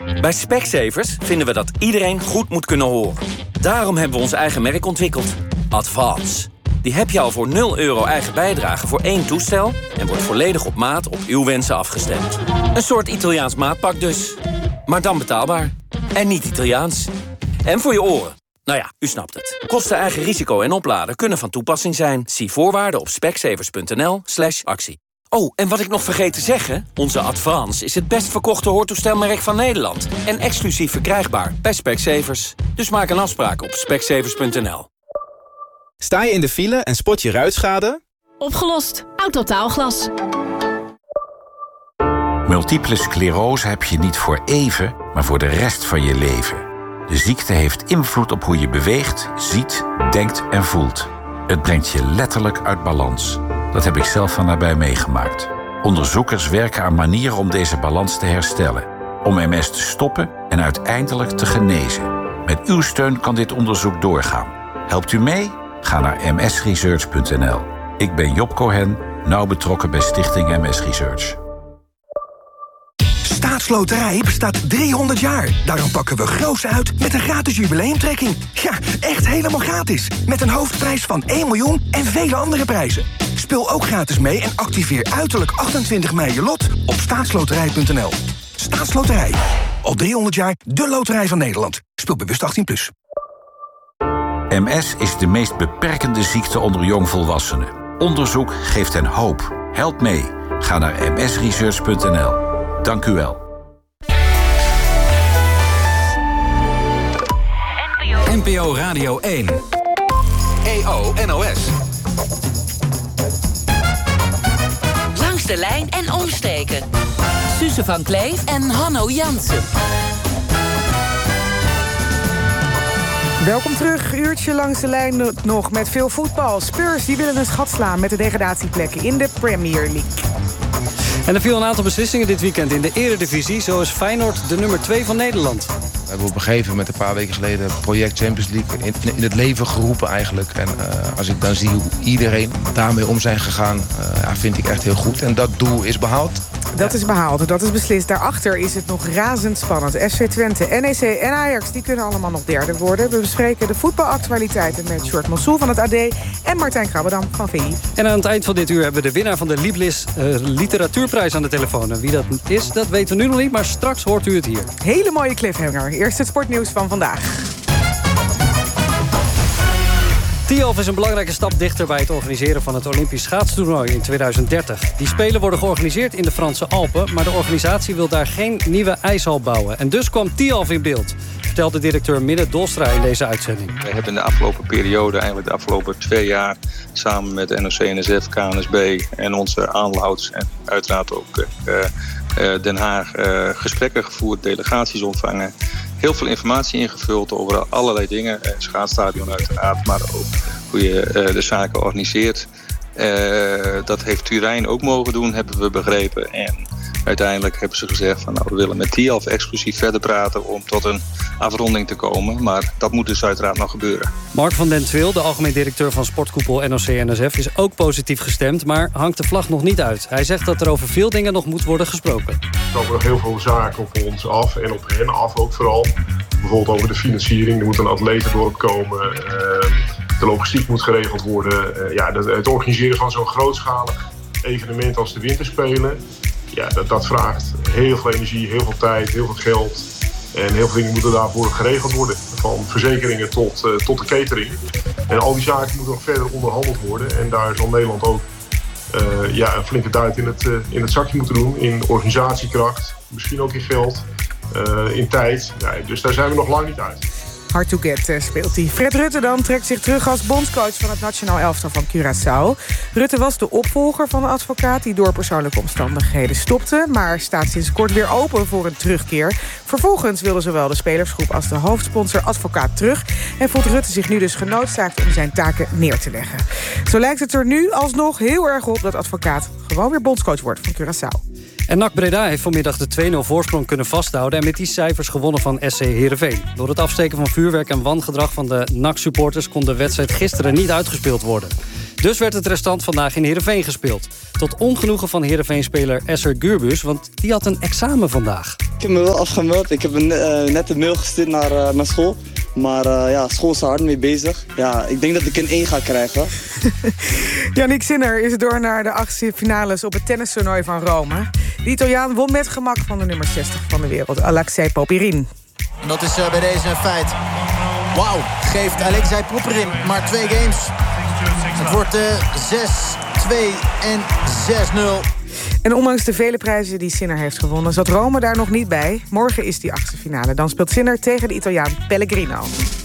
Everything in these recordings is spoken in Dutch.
Bij Specsavers vinden we dat iedereen goed moet kunnen horen. Daarom hebben we ons eigen merk ontwikkeld. Advance. Die heb je al voor €0 eigen bijdrage voor 1 toestel... en wordt volledig op maat op uw wensen afgestemd. Een soort Italiaans maatpak dus. Maar dan betaalbaar. En niet Italiaans. En voor je oren. Nou ja, u snapt het. Kosten, eigen risico en opladen kunnen van toepassing zijn. Zie voorwaarden op specsavers.nl/actie. Oh, en wat ik nog vergeet te zeggen... onze Advance is het best verkochte hoortoestelmerk van Nederland... en exclusief verkrijgbaar bij Specsavers. Dus maak een afspraak op specsavers.nl. Sta je in de file en spot je ruitschade? Opgelost. Autotaalglas. Multiple sclerose heb je niet voor even, maar voor de rest van je leven. De ziekte heeft invloed op hoe je beweegt, ziet, denkt en voelt. Het brengt je letterlijk uit balans. Dat heb ik zelf van nabij meegemaakt. Onderzoekers werken aan manieren om deze balans te herstellen. Om MS te stoppen en uiteindelijk te genezen. Met uw steun kan dit onderzoek doorgaan. Helpt u mee? Ga naar msresearch.nl. Ik ben Job Cohen, nauw betrokken bij Stichting MS Research. Staatsloterij bestaat 300 jaar. Daarom pakken we groots uit met een gratis jubileumtrekking. Ja, echt helemaal gratis. Met een hoofdprijs van 1 miljoen en vele andere prijzen. Speel ook gratis mee en activeer uiterlijk 28 mei je lot op staatsloterij.nl. Staatsloterij. Al 300 jaar de loterij van Nederland. Speel bewust 18+. MS is de meest beperkende ziekte onder jongvolwassenen. Onderzoek geeft hen hoop. Help mee. Ga naar msresearch.nl. Dank u wel. NPO Radio 1. EO NOS. Langs de lijn en omsteken. Suze van Kleef en Hanno Jansen. Welkom terug, uurtje langs de lijn nog met veel voetbal. Spurs die willen een schat slaan met de degradatieplekken in de Premier League. En er viel een aantal beslissingen dit weekend in de Eredivisie. Zo is Feyenoord de nummer 2 van Nederland. We hebben op een gegeven moment een paar weken geleden het project Champions League in het leven geroepen eigenlijk. En als ik dan zie hoe iedereen daarmee om zijn gegaan, vind ik echt heel goed. En dat doel is behaald. Dat is behaald, dat is beslist. Daarachter is het nog razendspannend. FC Twente, NEC en Ajax die kunnen allemaal nog derde worden. We bespreken de voetbalactualiteiten met Sjoerd Mansour van het AD... en Martijn Krabbedam van VI. En aan het eind van dit uur hebben we de winnaar van de Liblis Literatuurprijs aan de telefoon. En wie dat is, dat weten we nu nog niet, maar straks hoort u het hier. Hele mooie cliffhanger. Eerst het sportnieuws van vandaag. Tialf is een belangrijke stap dichter bij het organiseren van het Olympisch schaatstoernooi in 2030. Die Spelen worden georganiseerd in de Franse Alpen, maar de organisatie wil daar geen nieuwe ijshal bouwen. En dus kwam Tialf in beeld, vertelde directeur Minne Dolstra in deze uitzending. We hebben in de afgelopen periode, eigenlijk de afgelopen 2 jaar, samen met NOC-NSF, KNSB en onze aandeelhouders en uiteraard ook Den Haag gesprekken gevoerd, delegaties ontvangen. Heel veel informatie ingevuld over allerlei dingen. Schaatsstadion uiteraard, maar ook hoe je de zaken organiseert. Dat heeft Turijn ook mogen doen, hebben we begrepen. En uiteindelijk hebben ze gezegd van we willen met Tialf exclusief verder praten om tot een afronding te komen. Maar dat moet dus uiteraard nog gebeuren. Mark van den Twil, de algemeen directeur van sportkoepel NOC-NSF, is ook positief gestemd, maar hangt de vlag nog niet uit. Hij zegt dat er over veel dingen nog moet worden gesproken. Er komen nog heel veel zaken op ons af en op hen af ook vooral. Bijvoorbeeld over de financiering, er moet een atletendorp komen. De logistiek moet geregeld worden. Het organiseren van zo'n grootschalig evenement als de Winterspelen. Ja, dat vraagt heel veel energie, heel veel tijd, heel veel geld. En heel veel dingen moeten daarvoor geregeld worden. Van verzekeringen tot de catering. En al die zaken moeten nog verder onderhandeld worden. En daar zal Nederland ook een flinke duit in het zakje moeten doen. In organisatiekracht, misschien ook in geld, in tijd. Dus daar zijn we nog lang niet uit. Hard to get speelt hij. Fred Rutte dan trekt zich terug als bondscoach van het nationaal elftal van Curaçao. Rutte was de opvolger van de advocaat die door persoonlijke omstandigheden stopte, maar staat sinds kort weer open voor een terugkeer. Vervolgens wilden zowel de spelersgroep als de hoofdsponsor advocaat terug en voelt Rutte zich nu dus genoodzaakt om zijn taken neer te leggen. Zo lijkt het er nu alsnog heel erg op dat advocaat gewoon weer bondscoach wordt van Curaçao. En NAC Breda heeft vanmiddag de 2-0 voorsprong kunnen vasthouden... en met die cijfers gewonnen van SC Heerenveen. Door het afsteken van vuurwerk en wangedrag van de NAC-supporters... kon de wedstrijd gisteren niet uitgespeeld worden. Dus werd het restant vandaag in Heerenveen gespeeld. Tot ongenoegen van Heerenveen-speler Esser Gurbus... want die had een examen vandaag. Ik heb me wel afgemeld. Ik heb net een mail gestuurd naar school. Maar school is er hard mee bezig. Ja, ik denk dat ik een 1 ga krijgen. Yannick Sinner is door naar de 8e finales op het tennistoernooi van Rome. De Italiaan won met gemak van de nummer 60 van de wereld, Alexei Popyrin. En dat is bij deze een feit. Wauw, geeft Alexei Popyrin maar 2 games. Het wordt 6-2 en 6-0. En ondanks de vele prijzen die Sinner heeft gewonnen... zat Rome daar nog niet bij. Morgen is die 8e finale. Dan speelt Sinner tegen de Italiaan Pellegrino.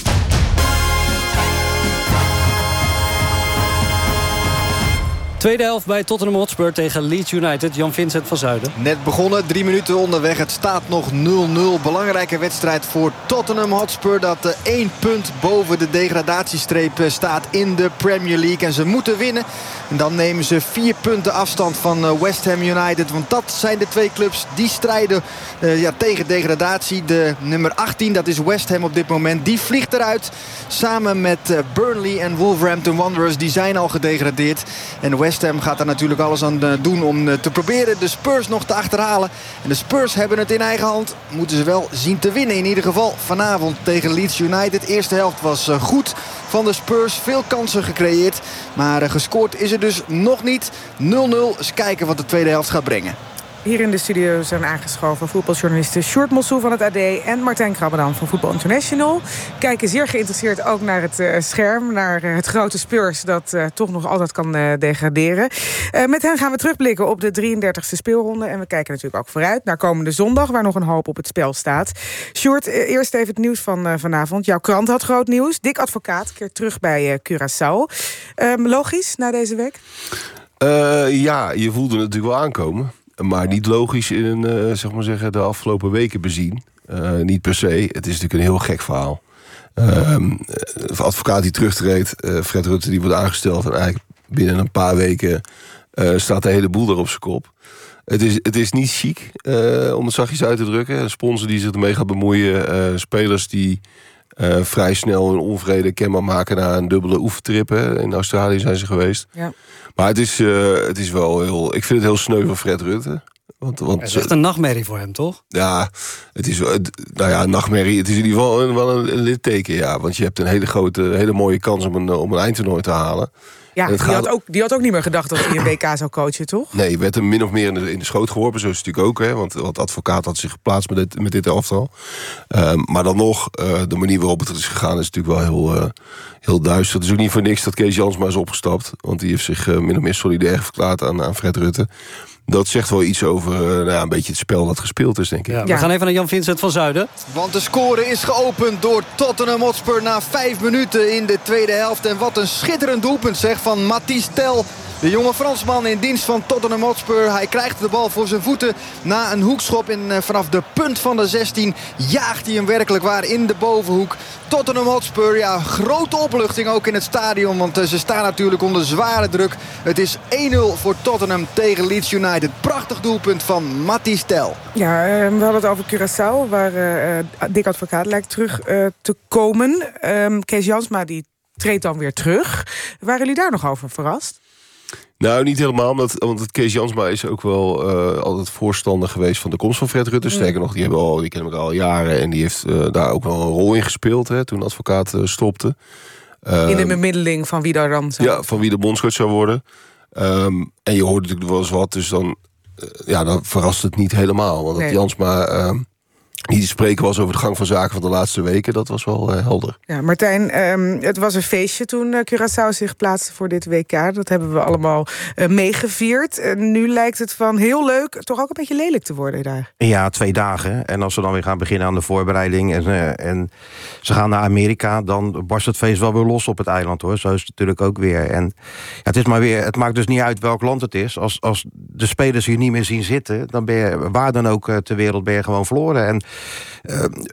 Tweede helft bij Tottenham Hotspur tegen Leeds United. Jan-Vincent van Zuiden. Net begonnen, 3 minuten onderweg. Het staat nog 0-0. Belangrijke wedstrijd voor Tottenham Hotspur... dat 1 punt boven de degradatiestreep staat in de Premier League. En ze moeten winnen. En dan nemen ze 4 punten afstand van West Ham United. Want dat zijn de 2 clubs die strijden tegen degradatie. De nummer 18, dat is West Ham op dit moment. Die vliegt eruit samen met Burnley en Wolverhampton Wanderers. Die zijn al gedegradeerd. En West Ham gaat er natuurlijk alles aan doen om te proberen de Spurs nog te achterhalen. En de Spurs hebben het in eigen hand. Moeten ze wel zien te winnen. In ieder geval vanavond tegen Leeds United. De eerste helft was goed van de Spurs. Veel kansen gecreëerd. Maar gescoord is er dus nog niet. 0-0. Eens kijken wat de tweede helft gaat brengen. Hier in de studio zijn aangeschoven voetbaljournalisten Sjoerd Mossou van het AD... en Martijn Krabbedam van Voetbal International. Kijken zeer geïnteresseerd ook naar het scherm... naar het grote Spurs dat toch nog altijd kan degraderen. Met hen gaan we terugblikken op de 33e speelronde... en we kijken natuurlijk ook vooruit naar komende zondag... waar nog een hoop op het spel staat. Sjoerd, eerst even het nieuws van vanavond. Jouw krant had groot nieuws. Dick Advocaat keert terug bij Curaçao. Logisch na deze week? Ja, je voelde het natuurlijk wel aankomen... Maar niet logisch in de afgelopen weken bezien. Niet per se. Het is natuurlijk een heel gek verhaal. De advocaat die terugtreedt, Fred Rutte, die wordt aangesteld... en eigenlijk binnen een paar weken staat de hele boel er op zijn kop. Het is niet chic, om het zachtjes uit te drukken. Een sponsor die zich ermee gaat bemoeien. Spelers die vrij snel hun onvrede kenbaar maken... na een dubbele oefentrip. In Australië zijn ze geweest. Ja. Maar het is wel heel... Ik vind het heel sneu van Fred Rutte. Want het is echt een nachtmerrie voor hem, toch? Ja, het is een nachtmerrie. Het is in ieder geval wel een litteken, ja. Want je hebt een hele mooie kans om een eindtoernooi te halen. Ja, die had ook niet meer gedacht dat hij een WK zou coachen, toch? Nee, werd hem min of meer in de schoot geworpen. Zo is het natuurlijk ook, hè. Want de advocaat had zich geplaatst met dit elftal. Maar dan nog, de manier waarop het is gegaan... is natuurlijk wel heel duister. Het is ook niet voor niks dat Kees Jansma is opgestapt. Want die heeft zich min of meer solidair verklaard aan Fred Rutte. Dat zegt wel iets over een beetje het spel dat gespeeld is, denk ik. Ja, we gaan even naar Jan-Vincent van Zuiden. Want de score is geopend door Tottenham Hotspur na 5 minuten in de tweede helft. En wat een schitterend doelpunt, zeg, van Mathys Tel. De jonge Fransman in dienst van Tottenham Hotspur. Hij krijgt de bal voor zijn voeten na een hoekschop. En vanaf de punt van de 16 jaagt hij hem werkelijk waar in de bovenhoek. Tottenham Hotspur, ja, grote opluchting ook in het stadion. Want ze staan natuurlijk onder zware druk. Het is 1-0 voor Tottenham tegen Leeds United. Prachtig doelpunt van Mathys Tel. Ja, we hadden het over Curaçao, waar Dick Advocaat lijkt terug te komen. Kees Jansma die treedt dan weer terug. Waren jullie daar nog over verrast? Nou, niet helemaal, want Kees Jansma is ook wel altijd voorstander geweest van de komst van Fred Rutte. Sterker nog, die kennen elkaar al jaren en die heeft daar ook wel een rol in gespeeld, hè, toen de advocaat stopte. In de bemiddeling van wie daar dan zou... Ja, van wie de bondscoach zou worden. En je hoort natuurlijk wel eens wat, dus dan verrast het niet helemaal. Want dat Jansma niet te spreken was over de gang van zaken van de laatste weken, dat was wel helder. Ja, Martijn, het was een feestje toen Curaçao zich plaatste voor dit WK. Dat hebben we allemaal meegevierd. Nu lijkt het van heel leuk toch ook een beetje lelijk te worden daar. Ja, 2 dagen. En als we dan weer gaan beginnen aan de voorbereiding en ze gaan naar Amerika, dan barst het feest wel weer los op het eiland, hoor. Zo is het natuurlijk ook weer. En het maakt dus niet uit welk land het is. Als de spelers hier niet meer zien zitten, dan ben je waar dan ook ter wereld ben je gewoon verloren. En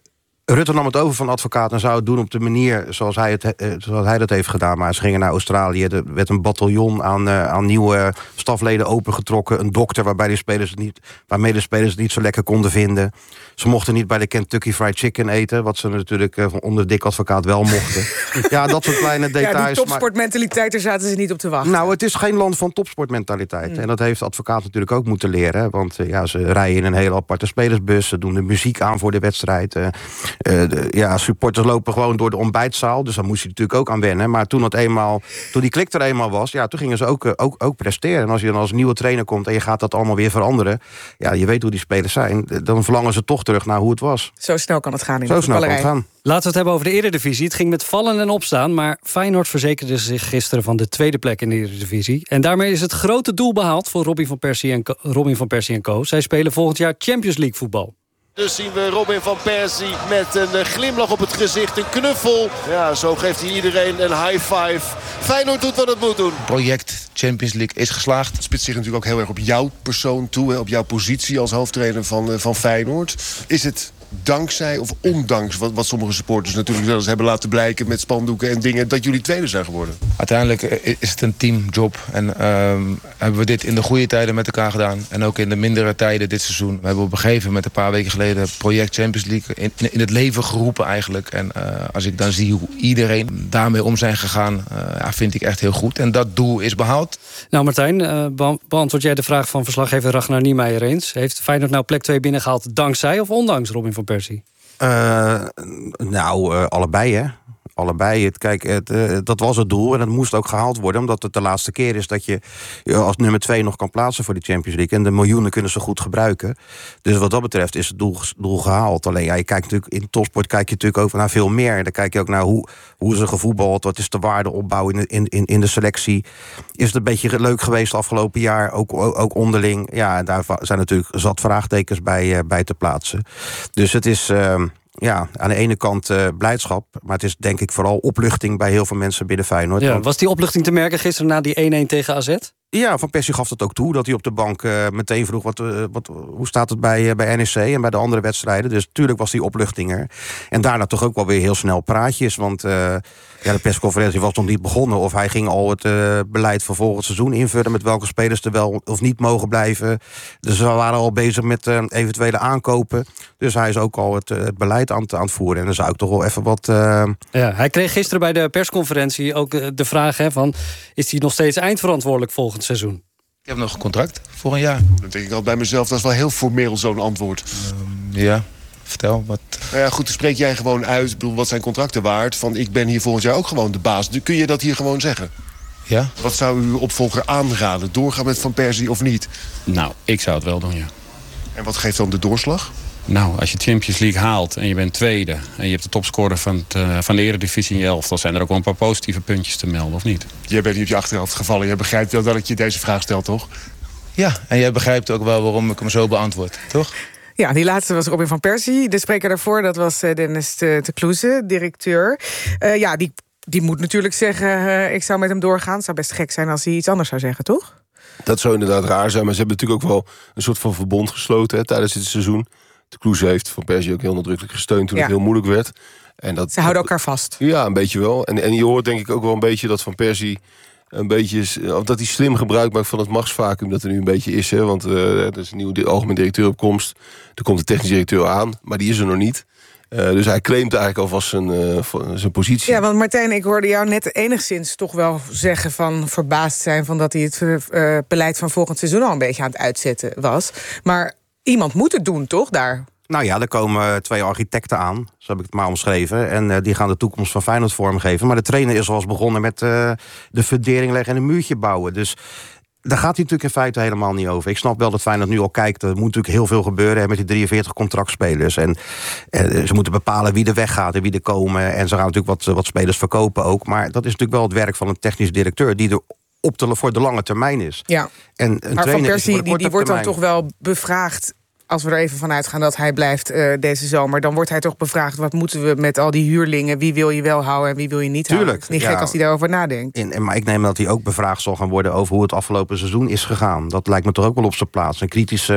Rutte nam het over van advocaat en zou het doen op de manier zoals hij dat heeft gedaan. Maar ze gingen naar Australië. Er werd een bataljon aan nieuwe stafleden opengetrokken. Een dokter waarmee de spelers het niet zo lekker konden vinden. Ze mochten niet bij de Kentucky Fried Chicken eten. Wat ze natuurlijk onder dik advocaat wel mochten. Ja, dat soort kleine details. Ja, die topsportmentaliteit, daar zaten ze niet op te wachten. Nou, het is geen land van topsportmentaliteit. En dat heeft de advocaat natuurlijk ook moeten leren. Want ze rijden in een hele aparte spelersbus. Ze doen de muziek aan voor de wedstrijd. Supporters lopen gewoon door de ontbijtzaal. Dus daar moest je natuurlijk ook aan wennen. Maar toen die klik er eenmaal was, toen gingen ze ook presteren. En als je dan als nieuwe trainer komt en je gaat dat allemaal weer veranderen, je weet hoe die spelers zijn, dan verlangen ze toch terug naar hoe het was. Zo snel kan het gaan in de voetballerij. Laten we het hebben over de Eredivisie. Het ging met vallen en opstaan, maar Feyenoord verzekerde zich gisteren van de tweede plek in de Eredivisie. En daarmee is het grote doel behaald voor Robin van Persie en co. Zij spelen volgend jaar Champions League voetbal. Dus zien we Robin van Persie met een glimlach op het gezicht, een knuffel. Ja, zo geeft hij iedereen een high five. Feyenoord doet wat het moet doen. Project Champions League is geslaagd. Het spitst zich natuurlijk ook heel erg op jouw persoon toe, op jouw positie als hoofdtrainer van Feyenoord. Is het dankzij of ondanks wat sommige supporters natuurlijk wel eens hebben laten blijken met spandoeken en dingen, dat jullie tweede zijn geworden? Uiteindelijk is het een teamjob. En hebben we dit in de goede tijden met elkaar gedaan. En ook in de mindere tijden dit seizoen. We hebben op een gegeven moment een paar weken geleden Project Champions League in het leven geroepen eigenlijk. En als ik dan zie hoe iedereen daarmee om zijn gegaan, vind ik echt heel goed. En dat doel is behaald. Nou Martijn, beantwoord jij de vraag van verslaggever Ragnar Niemeyer eens? Heeft Feyenoord nou plek 2 binnengehaald dankzij of ondanks Robin van Persie? Allebei, hè. Allebei. Dat was het doel en het moest ook gehaald worden, omdat het de laatste keer is dat je als nummer 2 nog kan plaatsen voor de Champions League. En de miljoenen kunnen ze goed gebruiken. Dus wat dat betreft is het doel gehaald. Alleen je kijkt natuurlijk in topsport kijk je natuurlijk ook naar veel meer. Dan kijk je ook naar hoe ze gevoetbald, wat is de waardeopbouw in de selectie. Is het een beetje leuk geweest afgelopen jaar, ook onderling. Ja, daar zijn natuurlijk zat vraagtekens bij te plaatsen. Dus het is aan de ene kant blijdschap, maar het is denk ik vooral opluchting bij heel veel mensen binnen Feyenoord. Ja, was die opluchting te merken gisteren na die 1-1 tegen AZ? Ja, Van Persie gaf dat ook toe, dat hij op de bank meteen vroeg hoe staat het bij NEC en bij de andere wedstrijden. Dus natuurlijk was die opluchting er. En daarna toch ook wel weer heel snel praatjes, want de persconferentie was nog niet begonnen of hij ging al het beleid voor volgend seizoen invullen met welke spelers er wel of niet mogen blijven. Dus we waren al bezig met eventuele aankopen. Dus hij is ook al het beleid aan het voeren. En dan zou ik toch wel even wat... Ja, hij kreeg gisteren bij de persconferentie ook de vraag van, is hij nog steeds eindverantwoordelijk volgend seizoen? Ik heb nog een contract voor een jaar. Dan denk ik al bij mezelf, dat is wel heel formeel zo'n antwoord. Ja, vertel. Wat... Nou ja, goed, dan spreek jij gewoon uit. Ik bedoel, wat zijn contracten waard? Van ik ben hier volgend jaar ook gewoon de baas. Kun je dat hier gewoon zeggen? Ja. Wat zou uw opvolger aanraden? Doorgaan met Van Persie of niet? Nou, ik zou het wel doen, ja. En wat geeft dan de doorslag? Nou, als je Champions League haalt en je bent tweede en je hebt de topscorer van de Eredivisie in je elftal, zijn er ook wel een paar positieve puntjes te melden, of niet? Jij bent niet op je achterhoofd gevallen. Jij begrijpt wel dat ik je deze vraag stel, toch? Ja, en jij begrijpt ook wel waarom ik hem zo beantwoord, toch? Ja, die laatste was Robin van Persie. De spreker daarvoor, dat was Dennis te Kloeze, directeur. Die moet natuurlijk zeggen, ik zou met hem doorgaan. Het zou best gek zijn als hij iets anders zou zeggen, toch? Dat zou inderdaad raar zijn, maar ze hebben natuurlijk ook wel een soort van verbond gesloten tijdens dit seizoen. De Kloeze heeft Van Persie ook heel nadrukkelijk gesteund toen het heel moeilijk werd. En ze houden elkaar vast. Ja, een beetje wel. En je hoort denk ik ook wel een beetje dat Van Persie een beetje, dat hij slim gebruik maakt van het machtsvacuum dat er nu een beetje is. Hè? Want er is een nieuwe algemeen directeur op komst. Er komt de technisch directeur aan, maar die is er nog niet. Dus hij claimt eigenlijk alvast zijn positie. Ja, want Martijn, ik hoorde jou net enigszins toch wel zeggen van verbaasd zijn van dat hij het beleid van volgend seizoen al een beetje aan het uitzetten was. Maar iemand moet het doen, toch, daar? Nou ja, er komen 2 architecten aan, zo heb ik het maar omschreven. En die gaan de toekomst van Feyenoord vormgeven. Maar de trainer is al begonnen met de fundering leggen en een muurtje bouwen. Dus daar gaat hij natuurlijk in feite helemaal niet over. Ik snap wel dat Feyenoord nu al kijkt. Er moet natuurlijk heel veel gebeuren met die 43 contractspelers. En ze moeten bepalen wie er weggaat en wie er komen. En ze gaan natuurlijk wat spelers verkopen ook. Maar dat is natuurlijk wel het werk van een technisch directeur die er voor de lange termijn is. Ja, en een maar Van Persie die wordt dan termijn. toch wel bevraagd. Als we er even van uitgaan dat hij blijft deze zomer, dan wordt hij toch bevraagd, wat moeten we met al die huurlingen? Wie wil je wel houden en wie wil je niet houden? Het is niet gek als hij daarover nadenkt. Maar ik neem dat hij ook bevraagd zal gaan worden over hoe het afgelopen seizoen is gegaan. Dat lijkt me toch ook wel op zijn plaats. Een kritische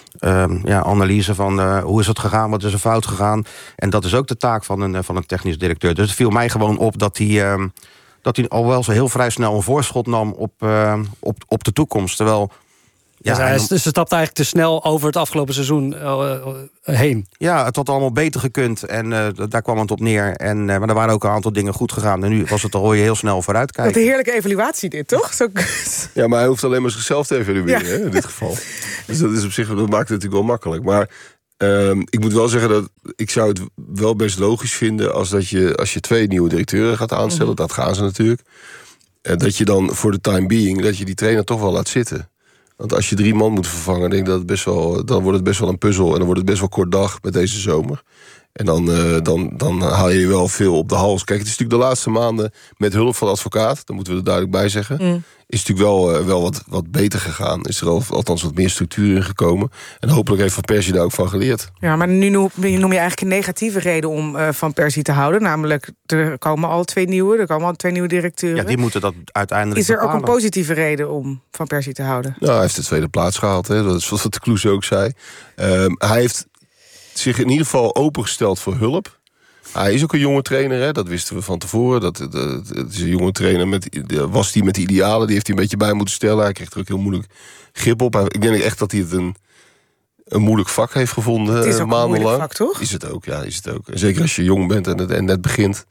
analyse van hoe is het gegaan, wat is er fout gegaan. En dat is ook de taak van een technisch directeur. Dus het viel mij gewoon op dat hij al wel zo heel vrij snel een voorschot nam op de toekomst. Terwijl... Ja, ze stapte eigenlijk te snel over het afgelopen seizoen heen. Ja, het had allemaal beter gekund en daar kwam het op neer. Maar er waren ook een aantal dingen goed gegaan. En nu was het al heel snel vooruitkijken. Wat een heerlijke evaluatie dit, toch? Ja, maar hij hoeft alleen maar zichzelf te evalueren, hè, in dit geval. Dus dat is op zich, dat maakt het natuurlijk wel makkelijk. Maar ik moet wel zeggen dat ik zou het wel best logisch vinden als je 2 nieuwe directeuren gaat aanstellen. Dat gaan ze natuurlijk. Dat je dan voor de time being, dat je die trainer toch wel laat zitten. Want als je 3 man moet vervangen, denk ik dat dan wordt het best wel een puzzel. En dan wordt het best wel kort dag met deze zomer. En dan haal je wel veel op de hals. Kijk, het is natuurlijk de laatste maanden met hulp van de advocaat. Daar moeten we er duidelijk bij zeggen. Is natuurlijk wel wat beter gegaan. Is er althans wat meer structuur in gekomen. En hopelijk heeft Van Persie daar ook van geleerd. Ja, maar nu noem je eigenlijk een negatieve reden om Van Persie te houden. Namelijk, er komen al 2 nieuwe directeuren. Ja, die moeten dat uiteindelijk Is er bepalen. ook een positieve reden om Van Persie te houden? Nou, hij heeft de 2e plaats gehaald. Hè. Dat is wat de Kloes ook zei. Hij heeft zich in ieder geval opengesteld voor hulp. Hij is ook een jonge trainer, hè? Dat wisten we van tevoren. Het is een jonge trainer, was die met de idealen. Die heeft hij een beetje bij moeten stellen. Hij kreeg er ook heel moeilijk grip op. Ik denk echt dat hij het een moeilijk vak heeft gevonden. Het is ook maandenlang. een moeilijk vak, toch? Is het ook, ja. Is het ook. Zeker als je jong bent en net begint.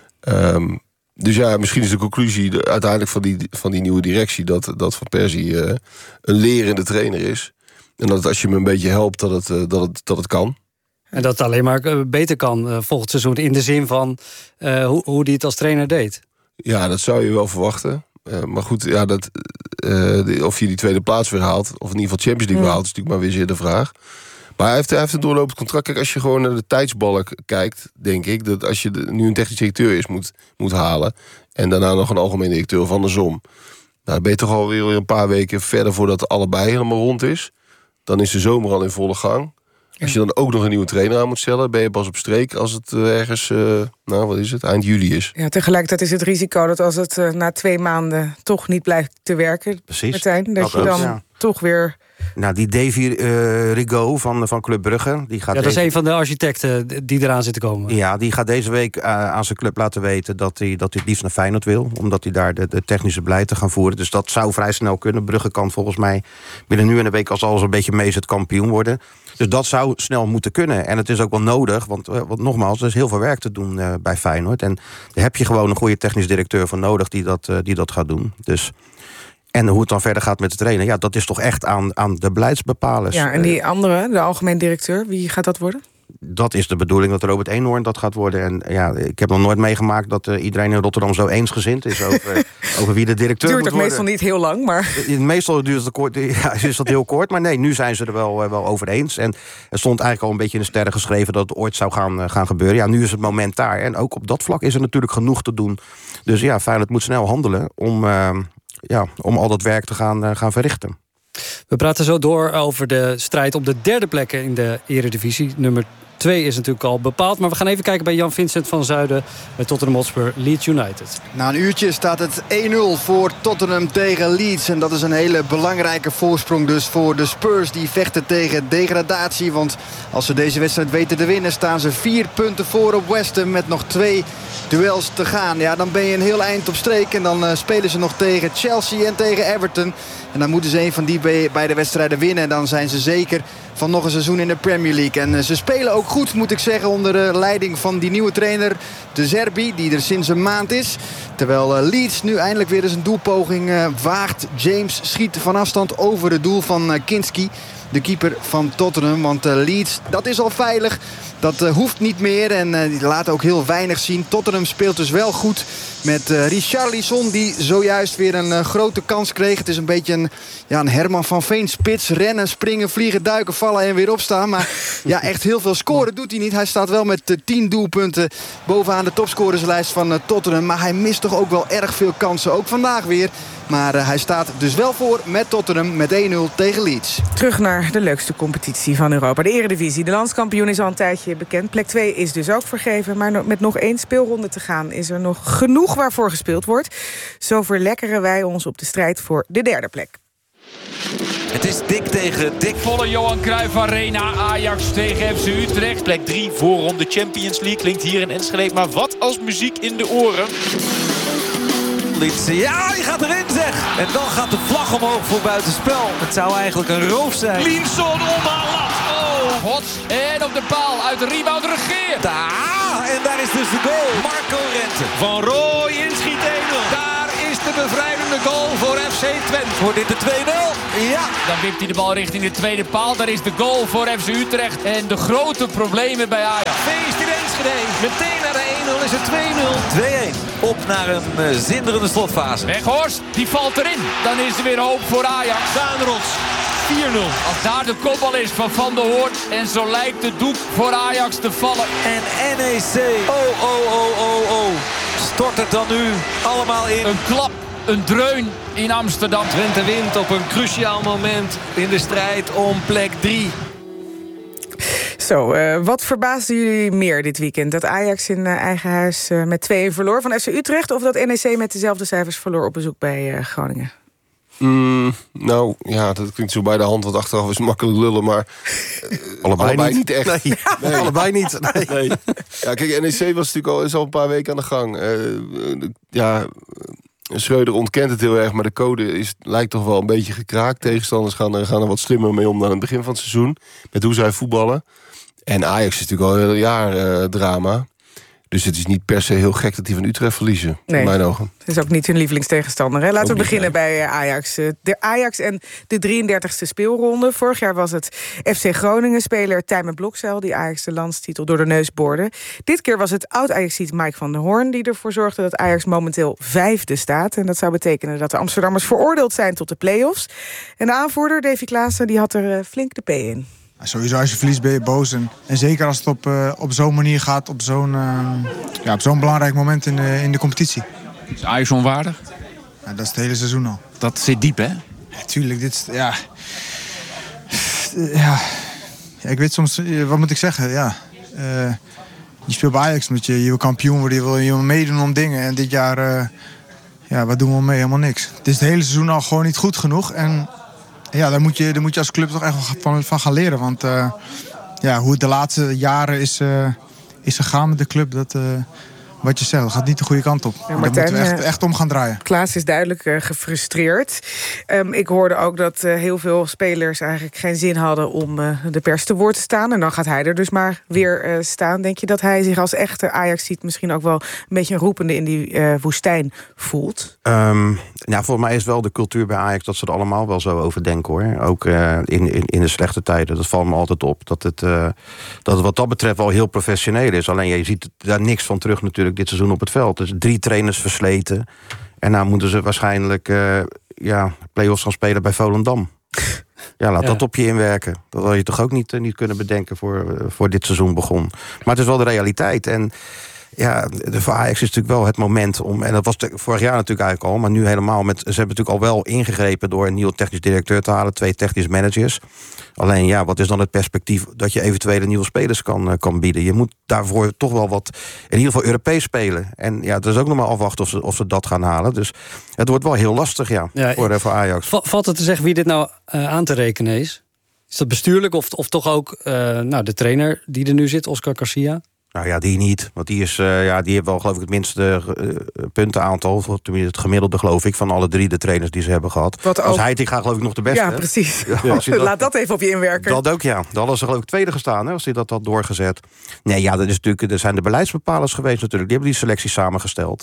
Dus ja, misschien is de conclusie uiteindelijk van die nieuwe directie... dat Van Persie een lerende trainer is. En dat als je hem een beetje helpt, dat het kan. En dat het alleen maar beter kan volgend seizoen... in de zin van hoe hij het als trainer deed. Ja, dat zou je wel verwachten. Maar goed, ja, of je die 2e plaats weer haalt... of in ieder geval Champions League weer haalt... is natuurlijk maar weer zeer de vraag. Maar hij heeft een doorlopend contract. Kijk, als je gewoon naar de tijdsbalk kijkt... denk ik dat als je nu een technisch directeur moet halen... en daarna nog een algemeen directeur of andersom... nou, dan ben je toch alweer een paar weken verder... voordat allebei helemaal rond is. Dan is de zomer al in volle gang... Als je dan ook nog een nieuwe trainer aan moet stellen... ben je pas op streek als het ergens, eind juli is. Ja, tegelijkertijd is het risico dat als het na 2 maanden... toch niet blijft te werken, precies, Martijn, dat je dan toch weer... Nou, die Davy Rigaud van Club Brugge... dat is een van de architecten die eraan zit te komen. Ja, die gaat deze week aan zijn club laten weten... dat hij het liefst naar Feyenoord wil. Omdat hij daar de technische beleid te gaan voeren. Dus dat zou vrij snel kunnen. Brugge kan volgens mij binnen nu en een week... als alles een beetje mee is, het kampioen worden. Dus dat zou snel moeten kunnen. En het is ook wel nodig, want nogmaals... er is heel veel werk te doen bij Feyenoord. En daar heb je gewoon een goede technisch directeur voor nodig... die dat gaat doen. Dus... En hoe het dan verder gaat met de trainer... ja, dat is toch echt aan de beleidsbepalers. Ja, en die andere, de algemeen directeur, wie gaat dat worden? Dat is de bedoeling dat Robert Eenhoorn dat gaat worden. En ja, ik heb nog nooit meegemaakt dat iedereen in Rotterdam zo eensgezind is... over wie de directeur moet worden. Het duurt ook meestal niet heel lang, maar... Meestal duurt het kort, is dat heel kort. Maar nee, nu zijn ze er wel over eens. En er stond eigenlijk al een beetje in de sterren geschreven... dat het ooit zou gaan gebeuren. Ja, nu is het moment daar. En ook op dat vlak is er natuurlijk genoeg te doen. Dus ja, Feyenoord moet snel handelen... om al dat werk te gaan verrichten. We praten zo door over de strijd om de 3e plek in de Eredivisie. Nummer 2 is natuurlijk al bepaald. Maar we gaan even kijken bij Jan-Vincent van Zuiden... bij Tottenham Hotspur, Leeds United. Na een uurtje staat het 1-0 voor Tottenham tegen Leeds. En dat is een hele belangrijke voorsprong dus voor de Spurs... die vechten tegen degradatie. Want als ze deze wedstrijd weten te winnen... staan ze 4 punten voor op West Ham met nog 2 duels te gaan. Ja, dan ben je een heel eind op streek. En dan spelen ze nog tegen Chelsea en tegen Everton. En dan moeten ze een van die beide wedstrijden winnen. En dan zijn ze zeker van nog een seizoen in de Premier League. En ze spelen ook goed, moet ik zeggen, onder de leiding van die nieuwe trainer De Zerbi, die er sinds een maand is. Terwijl Leeds nu eindelijk weer eens een doelpoging waagt. James schiet van afstand over het doel van Kinski, de keeper van Tottenham. Want Leeds, dat is al veilig. Dat hoeft niet meer en die laat ook heel weinig zien. Tottenham speelt dus wel goed met Richarlison, die zojuist weer een grote kans kreeg. Het is een beetje een Herman van Veen spits. Rennen, springen, vliegen, duiken, vallen en weer opstaan. Maar ja, echt heel veel scoren doet hij niet. Hij staat wel met 10 doelpunten bovenaan de topscorerslijst van Tottenham. Maar hij mist toch ook wel erg veel kansen. Ook vandaag weer. Maar hij staat dus wel voor met Tottenham met 1-0 tegen Leeds. Terug naar de leukste competitie van Europa, de Eredivisie. De landskampioen is al een tijdje bekend. Plek 2 is dus ook vergeven. Maar met nog 1 speelronde te gaan is er nog genoeg waarvoor gespeeld wordt. Zo verlekkeren wij ons op de strijd voor de 3e plek. Het is dik tegen dik. Volle Johan Cruijff Arena. Ajax tegen FC Utrecht. Plek 3 voorronde Champions League klinkt hier in Enschede. Maar wat als muziek in de oren? Ja, die gaat erin, zeg. En dan gaat de vlag omhoog voor buitenspel. Het zou eigenlijk een roof zijn. Linson omhaal lat. Oh, Hots. En op de paal uit de rebound regeert. En daar is dus de goal. Marco Rente. Van Rooij inschiet 1-0. Daar is de bevrijdende goal voor FC Twente. Wordt dit de 2-0? Ja. Dan wipt hij de bal richting de tweede paal. Daar is de goal voor FC Utrecht. En de grote problemen bij Ajax. Feest in Enschede. Meteen naar de 1-0 is het 2-0. 2-1. Op naar een zinderende slotfase. Weghorst, die valt erin. Dan is er weer hoop voor Ajax. Daanrots. 4-0. Als daar de kopbal is van der Hoorn. En zo lijkt de doek voor Ajax te vallen. En NEC. Oh. Stort het dan nu allemaal in. Een klap, een dreun in Amsterdam. Twente wint op een cruciaal moment in de strijd om plek 3. Zo, wat verbaasde jullie meer dit weekend? Dat Ajax in eigen huis met 2-1 verloor van FC Utrecht... of dat NEC met dezelfde cijfers verloor op bezoek bij Groningen? Nou, ja, dat klinkt zo bij de hand, want achteraf is makkelijk lullen, maar allebei niet echt. Nee. Allebei niet. Nee. Ja, kijk, NEC was natuurlijk is al een paar weken aan de gang. Schreuder ontkent het heel erg, maar de code lijkt toch wel een beetje gekraakt. Tegenstanders gaan er wat slimmer mee om dan aan het begin van het seizoen, met hoe zij voetballen. En Ajax is natuurlijk al een heel jaar drama. Dus het is niet per se heel gek dat die van Utrecht verliezen, in mijn ogen. Het is ook niet hun lievelingstegenstander. Hè? Laten we beginnen bij Ajax. De Ajax en de 33e speelronde. Vorig jaar was het FC Groningen-speler Tijmen Blokzeil... die Ajax de landstitel door de neus boorde. Dit keer was het oud-Ajaxiet Mike van der Hoorn... die ervoor zorgde dat Ajax momenteel 5e staat. En dat zou betekenen dat de Amsterdammers veroordeeld zijn tot de play-offs. En de aanvoerder, Davy Klaassen, die had er flink de P in. Sowieso als je verliest ben je boos. En zeker als het op zo'n manier gaat, op zo'n belangrijk moment in de competitie. Is Ajax onwaardig? Ja, dat is het hele seizoen al. Dat zit diep, hè? Ja, tuurlijk. Ik weet soms, wat moet ik zeggen? Ja, je speelt bij Ajax, je wil kampioen worden, je wil meedoen om dingen. En dit jaar, wat doen we mee? Helemaal niks. Het is het hele seizoen al gewoon niet goed genoeg. En ja, daar moet je als club toch echt van gaan leren. Want hoe het de laatste jaren is gegaan met de club, wat je zegt, dat gaat niet de goede kant op. Ja, Martijn, daar moeten we echt om gaan draaien. Klaas is duidelijk gefrustreerd. Ik hoorde ook dat heel veel spelers eigenlijk geen zin hadden om de pers te woord te staan. En dan gaat hij er dus maar weer staan. Denk je dat hij zich als echte Ajax-ziet misschien ook wel een beetje een roepende in die woestijn voelt? Voor mij is wel de cultuur bij Ajax dat ze er allemaal wel zo over denken, hoor. Ook in de slechte tijden. Dat valt me altijd op. Dat het wat dat betreft wel heel professioneel is. Alleen je ziet daar niks van terug natuurlijk dit seizoen op het veld. Dus 3 trainers versleten. En nou moeten ze waarschijnlijk play-offs gaan spelen bij Volendam. Ja, laat dat op je inwerken. Dat had je toch ook niet kunnen bedenken voor dit seizoen begon. Maar het is wel de realiteit. En ja, voor Ajax is natuurlijk wel het moment om... en dat was vorig jaar natuurlijk eigenlijk al, maar nu helemaal met... ze hebben natuurlijk al wel ingegrepen door een nieuwe technisch directeur te halen, 2 technisch managers. Alleen wat is dan het perspectief dat je eventuele nieuwe spelers kan bieden? Je moet daarvoor toch wel wat, in ieder geval Europees spelen. En het is ook nog maar afwachten of ze dat gaan halen. Dus het wordt wel heel lastig, voor Ajax. Valt het te zeggen wie dit nou aan te rekenen is? Is dat bestuurlijk of toch ook de trainer die er nu zit, Oscar Garcia? Nou ja, die niet. Want die heeft wel, geloof ik, het minste puntenaantal. Tenminste, het gemiddelde, geloof ik, van alle 3 de trainers die ze hebben gehad. Als Heitinga, geloof ik, nog de beste. Ja, precies. Laat dat even op je inwerken. Dat ook, ja. Dan hadden ze, geloof ik, tweede gestaan, als hij dat had doorgezet. Nee, ja, er zijn de beleidsbepalers geweest natuurlijk. Die hebben die selectie samengesteld.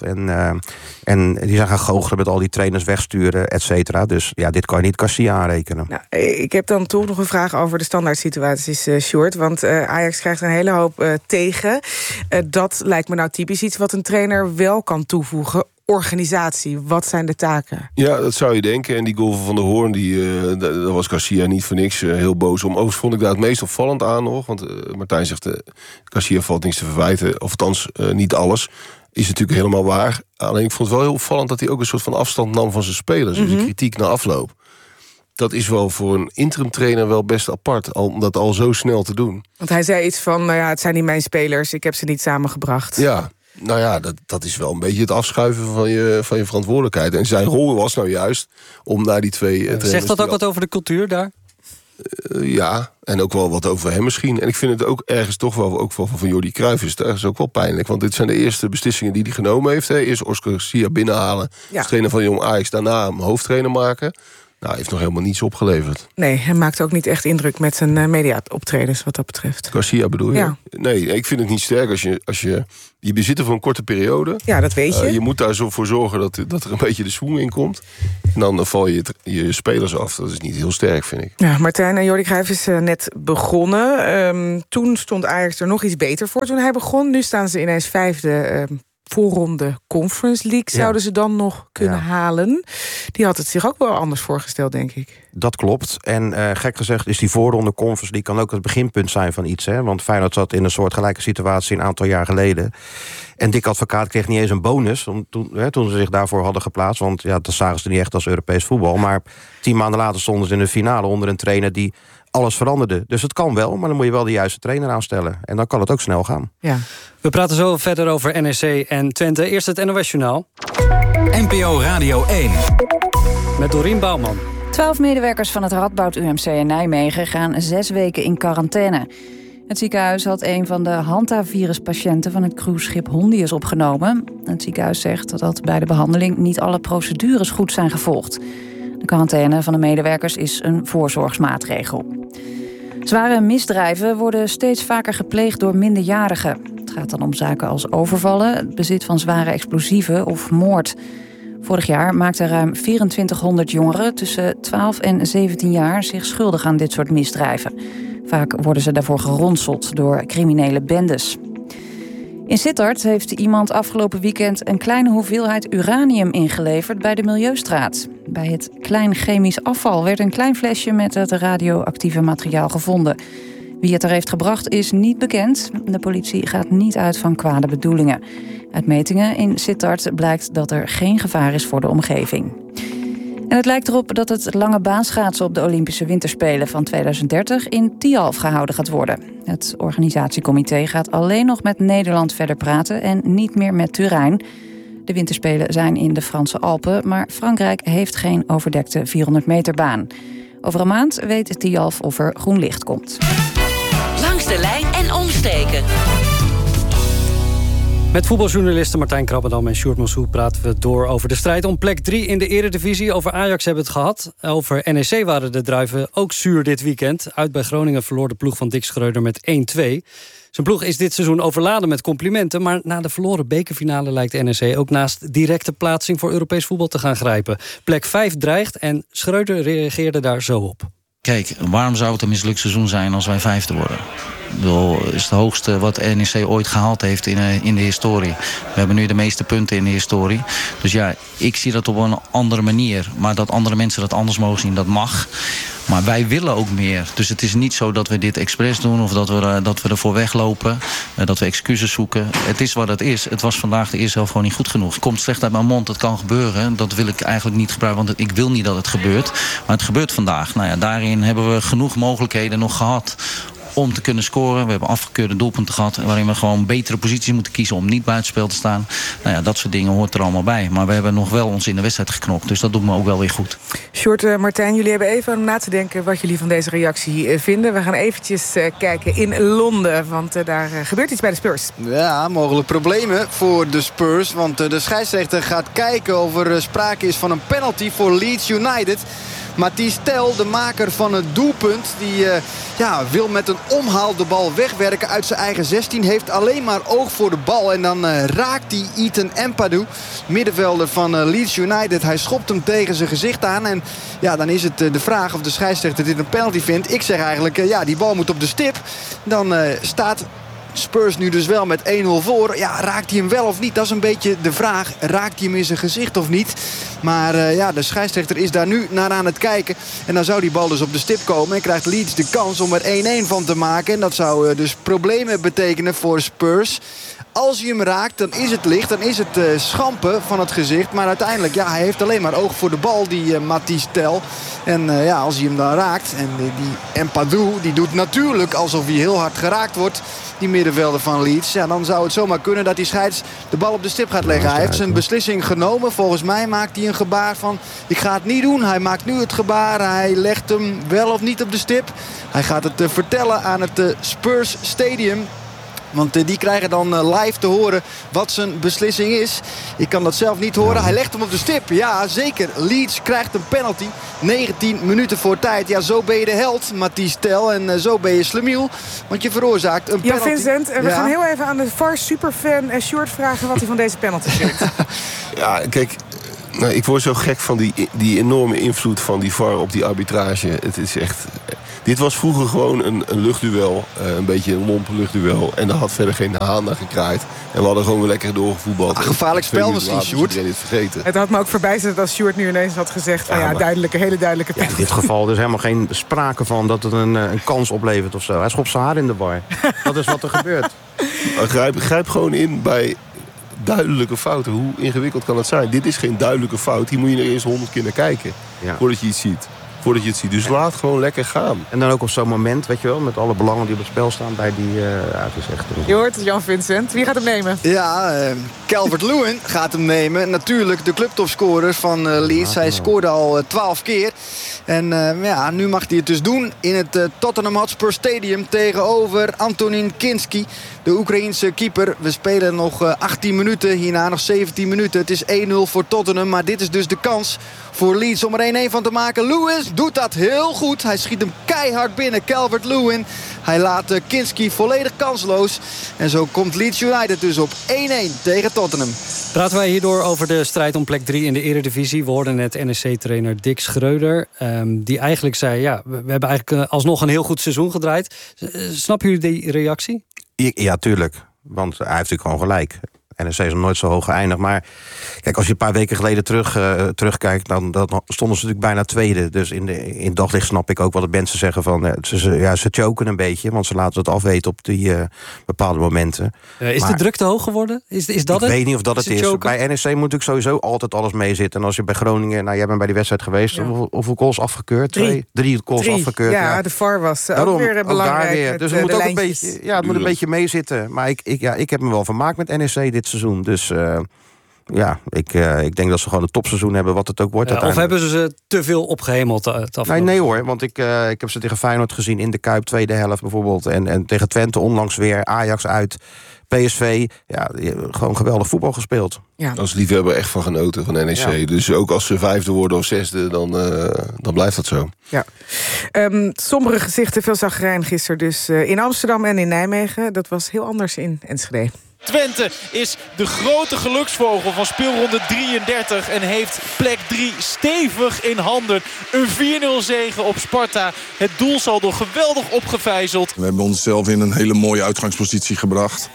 En die zijn gaan goochelen met al die trainers wegsturen, et cetera. Dus ja, dit kan je niet Garcia aanrekenen. Nou, ik heb dan toch nog een vraag over de standaard situaties, Sjoerd. Want Ajax krijgt een hele hoop tegen. Dat lijkt me nou typisch iets wat een trainer wel kan toevoegen. Organisatie, wat zijn de taken? Ja, dat zou je denken. En die goal van der Hoorn, daar was Garcia niet voor niks heel boos om. Overigens vond ik daar het meest opvallend aan nog. Want Martijn zegt, Garcia valt niks te verwijten. Of althans, niet alles. Is natuurlijk helemaal waar. Alleen ik vond het wel heel opvallend dat hij ook een soort van afstand nam van zijn spelers. Dus de kritiek na afloop. Dat is wel voor een interim trainer wel best apart, om dat al zo snel te doen. Want hij zei iets van, het zijn niet mijn spelers, ik heb ze niet samengebracht. Ja, Nou ja, dat is wel een beetje het afschuiven van je verantwoordelijkheid. En zijn rol was nou juist om naar die twee... Zegt dat ook wat over de cultuur daar? Ja, en ook wel wat over hem misschien. En ik vind het ook ergens toch wel van Jordi Cruijff is het ergens ook wel pijnlijk. Want dit zijn de eerste beslissingen die hij genomen heeft. Hè. Eerst Oscar Garcia binnenhalen als trainer van Jong Ajax. Daarna hem hoofdtrainer maken. Nou, hij heeft nog helemaal niets opgeleverd. Nee, hij maakt ook niet echt indruk met zijn media-optredens wat dat betreft. Garcia bedoel je? Ja. Nee, ik vind het niet sterk als je bezit voor een korte periode. Ja, dat weet je. Je moet daar zo voor zorgen dat er een beetje de swoon in komt. En dan val je spelers af. Dat is niet heel sterk, vind ik. Ja, Martijn en Jordi Cruijff is net begonnen. Toen stond Ajax er nog iets beter voor toen hij begon. Nu staan ze ineens 5e... voorronde Conference League zouden ze dan nog kunnen halen. Die had het zich ook wel anders voorgesteld, denk ik. Dat klopt. En gek gezegd is die voorronde Conference League kan ook het beginpunt zijn van iets. Hè? Want Feyenoord zat in een soortgelijke situatie een aantal jaar geleden. En Dick Advocaat kreeg niet eens een bonus toen ze zich daarvoor hadden geplaatst. Want dat zagen ze niet echt als Europees voetbal. Maar 10 maanden later stonden ze in de finale onder een trainer die alles veranderde. Dus het kan wel, maar dan moet je wel de juiste trainer aanstellen. En dan kan het ook snel gaan. Ja. We praten zo verder over NEC en Twente. Eerst het NOS-journaal. NPO Radio 1. Met Dorien Bouwman. 12 medewerkers van het Radboud UMC in Nijmegen gaan 6 weken in quarantaine. Het ziekenhuis had een van de hantaviruspatiënten van het cruiseschip Hondius opgenomen. Het ziekenhuis zegt dat bij de behandeling niet alle procedures goed zijn gevolgd. De quarantaine van de medewerkers is een voorzorgsmaatregel. Zware misdrijven worden steeds vaker gepleegd door minderjarigen. Het gaat dan om zaken als overvallen, het bezit van zware explosieven of moord. Vorig jaar maakten ruim 2400 jongeren tussen 12 en 17 jaar zich schuldig aan dit soort misdrijven. Vaak worden ze daarvoor geronseld door criminele bendes. In Sittard heeft iemand afgelopen weekend een kleine hoeveelheid uranium ingeleverd bij de Milieustraat. Bij het klein chemisch afval werd een klein flesje met het radioactieve materiaal gevonden. Wie het er heeft gebracht is niet bekend. De politie gaat niet uit van kwade bedoelingen. Uit metingen in Sittard blijkt dat er geen gevaar is voor de omgeving. En het lijkt erop dat het lange baanschaatsen op de Olympische Winterspelen van 2030 in Tialf gehouden gaat worden. Het organisatiecomité gaat alleen nog met Nederland verder praten en niet meer met Turijn. De Winterspelen zijn in de Franse Alpen, maar Frankrijk heeft geen overdekte 400 meter baan. Over een maand weet Tialf of er groen licht komt. Langs de lijn en omsteken. Met voetbaljournalisten Martijn Krabbendam en Sjoerd Massou praten we door over de strijd om plek 3 in de Eredivisie. Over Ajax hebben we het gehad. Over NEC waren de druiven ook zuur dit weekend. Uit bij Groningen verloor de ploeg van Dick Schreuder met 1-2. Zijn ploeg is dit seizoen overladen met complimenten, maar na de verloren bekerfinale lijkt de NEC ook naast directe plaatsing voor Europees voetbal te gaan grijpen. Plek 5 dreigt en Schreuder reageerde daar zo op. Kijk, waarom zou het een mislukt seizoen zijn als wij 5e worden? Dat is het hoogste wat NEC ooit gehaald heeft in de historie. We hebben nu de meeste punten in de historie. Dus ja, ik zie dat op een andere manier. Maar dat andere mensen dat anders mogen zien, dat mag. Maar wij willen ook meer. Dus het is niet zo dat we dit expres doen of dat we ervoor weglopen. Dat we excuses zoeken. Het is wat het is. Het was vandaag de eerste helft gewoon niet goed genoeg. Het komt slecht uit mijn mond, dat kan gebeuren. Dat wil ik eigenlijk niet gebruiken, want ik wil niet dat het gebeurt. Maar het gebeurt vandaag. Nou ja, daarin hebben we genoeg mogelijkheden nog gehad om te kunnen scoren. We hebben afgekeurde doelpunten gehad waarin we gewoon betere posities moeten kiezen om niet buitenspel te staan. Nou ja, dat soort dingen hoort er allemaal bij. Maar we hebben nog wel ons in de wedstrijd geknokt. Dus dat doet me ook wel weer goed. Sjoerd, Martijn, jullie hebben even om na te denken wat jullie van deze reactie vinden. We gaan eventjes kijken in Londen, want daar gebeurt iets bij de Spurs. Ja, mogelijk problemen voor de Spurs. Want de scheidsrechter gaat kijken of er sprake is van een penalty voor Leeds United. Matthijs Tel, de maker van het doelpunt, die wil met een omhaal de bal wegwerken uit zijn eigen 16. Heeft alleen maar oog voor de bal. En dan raakt hij Ethan Ampadu, middenvelder van Leeds United. Hij schopt hem tegen zijn gezicht aan. En ja, dan is het de vraag of de scheidsrechter dit een penalty vindt. Ik zeg eigenlijk, die bal moet op de stip. Dan staat Spurs nu dus wel met 1-0 voor. Ja, raakt hij hem wel of niet? Dat is een beetje de vraag. Raakt hij hem in zijn gezicht of niet? Maar de scheidsrechter is daar nu naar aan het kijken. En dan zou die bal dus op de stip komen. En krijgt Leeds de kans om er 1-1 van te maken. En dat zou dus problemen betekenen voor Spurs. Als hij hem raakt, dan is het licht. Dan is het schampen van het gezicht. Maar uiteindelijk, hij heeft alleen maar oog voor de bal, die Matthijs Tel. En als hij hem dan raakt. En die Ampadu, die doet natuurlijk alsof hij heel hard geraakt wordt. Die middenvelder van Leeds. Ja, dan zou het zomaar kunnen dat die scheids de bal op de stip gaat leggen. Hij heeft zijn beslissing genomen. Volgens mij maakt hij een gebaar van, ik ga het niet doen. Hij maakt nu het gebaar. Hij legt hem wel of niet op de stip. Hij gaat het vertellen aan het Spurs Stadium. Want die krijgen dan live te horen wat zijn beslissing is. Ik kan dat zelf niet horen. Hij legt hem op de stip. Ja, zeker. Leeds krijgt een penalty. 19 minuten voor tijd. Ja, zo ben je de held, Matthijs Tel. En zo ben je slemiel. Want je veroorzaakt een penalty. Ja, Vincent. We gaan heel even aan de VAR-superfan Sjoerd vragen wat hij van deze penalty vindt. Ja, kijk... Nou, ik word zo gek van die enorme invloed van die VAR op die arbitrage. Het is echt... Dit was vroeger gewoon een luchtduel. Een beetje een lompe luchtduel. En daar had verder geen haan naar gekraaid. En we hadden gewoon weer lekker doorgevoetbald. Gevaarlijk spel misschien, Sjoerd. Dit vergeten. Het had me ook verbijsterd als Sjoerd nu ineens had gezegd... van hele duidelijke penalty. In dit geval dus helemaal geen sprake van dat het een kans oplevert of zo. Hij schopt zijn haar in de bar. Dat is wat er gebeurt. Grijp gewoon in bij... duidelijke fouten. Hoe ingewikkeld kan het zijn? Dit is geen duidelijke fout. Hier moet je er eerst 100 keer naar kijken. Voordat je iets ziet. Dus laat gewoon lekker gaan. En dan ook op zo'n moment, weet je wel, met alle belangen die op het spel staan bij die... het is echt... Je hoort het, Jan Vincent. Wie gaat hem nemen? Ja, Calvert-Lewin gaat hem nemen. Natuurlijk de clubtopscorer van Leeds. Hij scoorde al 12 keer. En nu mag hij het dus doen in het Tottenham Hotspur Stadium tegenover Antonin Kinski, de Oekraïense keeper. We spelen nog 18 minuten, hierna nog 17 minuten. Het is 1-0 voor Tottenham, maar dit is dus de kans voor Leeds om er 1-1 van te maken. Lewis doet dat heel goed. Hij schiet hem keihard binnen, Calvert-Lewin. Hij laat Kinski volledig kansloos. En zo komt Leeds United dus op 1-1 tegen Tottenham. Praten wij hierdoor over de strijd om plek 3 in de Eredivisie. We hoorden net NEC-trainer Dick Schreuder. Die eigenlijk zei, we hebben eigenlijk alsnog een heel goed seizoen gedraaid. Snappen jullie die reactie? Ja, tuurlijk. Want hij heeft natuurlijk gewoon gelijk. NEC is nog nooit zo hoog geëindigd. Maar kijk, als je een paar weken geleden terugkijkt... dan stonden ze natuurlijk bijna tweede. Dus in het daglicht snap ik ook wat de mensen zeggen van... ze choken een beetje, want ze laten het afweten op die bepaalde momenten. Is de druk te hoog geworden? Is dat het? Ik weet niet of dat het is. Bij NEC moet natuurlijk sowieso altijd alles meezitten. En als je bij Groningen... Nou, jij bent bij die wedstrijd geweest. Hoeveel goals afgekeurd? 3 goals afgekeurd. Ja, de VAR was ook weer belangrijk. Ook weer. Dus het moet ook een beetje, het moet een beetje meezitten. Maar ik heb me wel vermaakt met NEC dit seizoen. Dus ik denk dat ze gewoon een topseizoen hebben, wat het ook wordt. Of hebben ze te veel opgehemeld? Nee hoor, want ik heb ze tegen Feyenoord gezien in de Kuip, tweede helft bijvoorbeeld. En tegen Twente onlangs weer, Ajax uit, PSV. Ja, gewoon geweldig voetbal gespeeld. Ja. Als liefhebber echt van genoten van NEC. Ja. Dus ook als ze 5e worden of 6e, dan blijft dat zo. Ja. Sombere gezichten, veel zagrijn gisteren dus in Amsterdam en in Nijmegen. Dat was heel anders in Enschede. Twente is de grote geluksvogel van speelronde 33... en heeft plek 3 stevig in handen. Een 4-0 zege op Sparta. Het doelsaldo geweldig opgevijzeld. We hebben onszelf in een hele mooie uitgangspositie gebracht.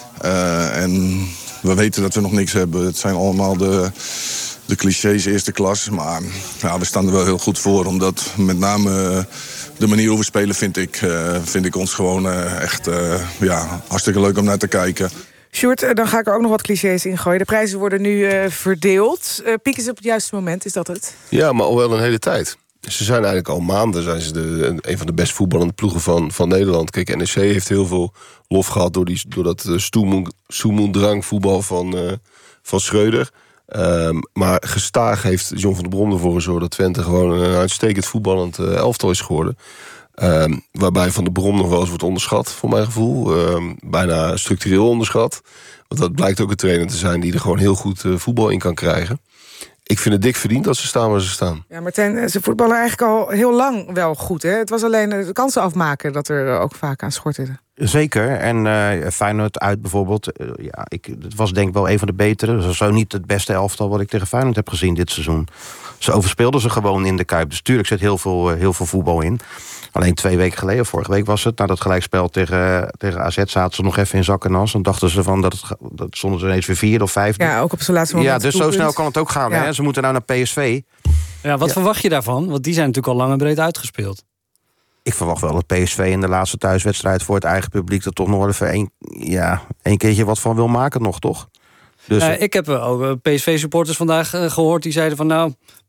En we weten dat we nog niks hebben. Het zijn allemaal de clichés eerste klas. Maar we staan er wel heel goed voor. Omdat met name de manier hoe we spelen vind ik ons gewoon echt hartstikke leuk om naar te kijken. Sjoerd, dan ga ik er ook nog wat clichés in gooien. De prijzen worden nu verdeeld. Pieken ze op het juiste moment, is dat het? Ja, maar al wel een hele tijd. Ze zijn eigenlijk al maanden een van de best voetballende ploegen van Nederland. Kijk, NEC heeft heel veel lof gehad door dat stoemoendrang voetbal van Schreuder. Maar gestaag heeft John van der Brom ervoor gezorgd dat Twente gewoon een uitstekend voetballend elftal is geworden. Waarbij Van der Brom nog wel eens wordt onderschat, voor mijn gevoel. Bijna structureel onderschat. Want dat blijkt ook een trainer te zijn die er gewoon heel goed voetbal in kan krijgen. Ik vind het dik verdiend dat ze staan waar ze staan. Ja, Martijn, ze voetballen eigenlijk al heel lang wel goed. Hè? Het was alleen de kansen afmaken dat er ook vaak aan schortte. Zeker. En Feyenoord uit bijvoorbeeld. Het was denk ik wel een van de betere. Zo niet het beste elftal wat ik tegen Feyenoord heb gezien dit seizoen. Ze overspeelden ze gewoon in de Kuip. Dus tuurlijk zit heel veel voetbal in. Alleen 2 weken geleden, vorige week was het, na dat gelijkspel tegen AZ zaten ze nog even in zak en as. Dan dachten ze van dat stonden ze ineens weer 4e of 5e. Ja, ook op zijn laatste moment. Ja, dus zo snel kan het ook gaan. Ja. Hè? Ze moeten nou naar PSV. Ja, wat verwacht je daarvan? Want die zijn natuurlijk al lang en breed uitgespeeld. Ik verwacht wel dat PSV in de laatste thuiswedstrijd voor het eigen publiek er toch nog even één keertje wat van wil maken nog, toch? Dus, ik heb ook PSV-supporters vandaag gehoord die zeiden van we